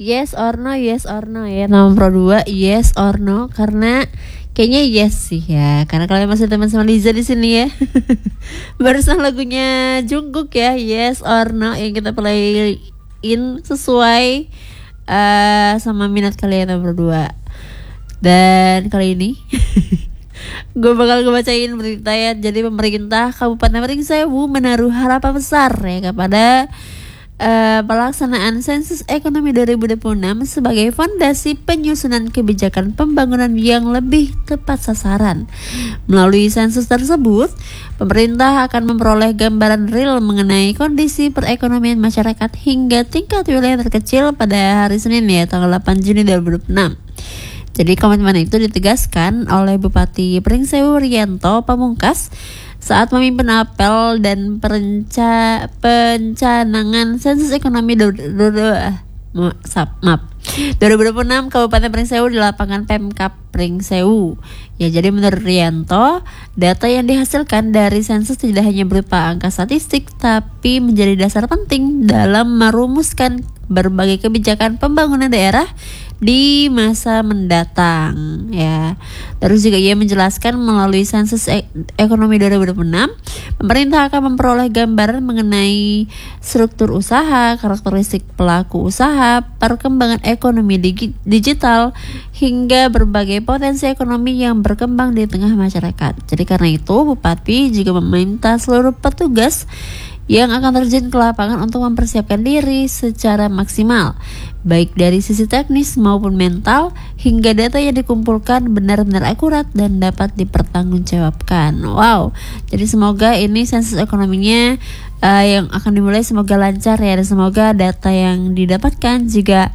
yes or no ya. Nomor 2 yes or no, karena kayaknya yes sih ya, karena kalian masih teman sama Liza di sini ya. Barusan lagunya Jungkook ya, yes or no, yang kita playin sesuai sama minat kalian nomor 2. Dan kali ini gue bakal ngebacain berita ya. Jadi pemerintah Kabupaten Pringsewu menaruh harapan besar ya kepada pelaksanaan sensus ekonomi 2026 sebagai fondasi penyusunan kebijakan pembangunan yang lebih tepat sasaran. Melalui sensus tersebut, pemerintah akan memperoleh gambaran real mengenai kondisi perekonomian masyarakat hingga tingkat wilayah terkecil pada hari Senin ya, tanggal 8 Juni 2026. Jadi komitmen itu ditegaskan oleh Bupati Pringsewu Rianto Pamungkas saat memimpin apel dan pencanangan sensus ekonomi 2026 Kabupaten Pringsewu di lapangan Pemkab Pringsewu. Ya, jadi menurut Rianto, data yang dihasilkan dari sensus tidak hanya berupa angka statistik, tapi menjadi dasar penting dalam merumuskan berbagai kebijakan pembangunan daerah di masa mendatang ya. Terus juga ia menjelaskan melalui sensus ekonomi 2026, pemerintah akan memperoleh gambaran mengenai struktur usaha, karakteristik pelaku usaha, perkembangan ekonomi digital, hingga berbagai potensi ekonomi yang berkembang di tengah masyarakat. Jadi karena itu, Bupati juga meminta seluruh petugas yang akan terjun ke lapangan untuk mempersiapkan diri secara maksimal, baik dari sisi teknis maupun mental, hingga data yang dikumpulkan benar-benar akurat dan dapat dipertanggungjawabkan. Wow, jadi semoga ini sensus ekonominya yang akan dimulai semoga lancar ya, dan semoga data yang didapatkan juga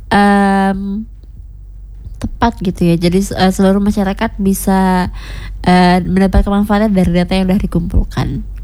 tepat gitu ya. Jadi seluruh masyarakat bisa mendapatkan manfaat dari data yang sudah dikumpulkan.